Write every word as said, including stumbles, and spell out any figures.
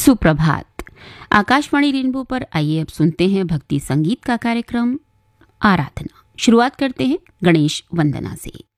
सुप्रभात। आकाशवाणी रेनबो पर आइए अब सुनते हैं भक्ति संगीत का कार्यक्रम आराधना। शुरुआत करते हैं गणेश वंदना से।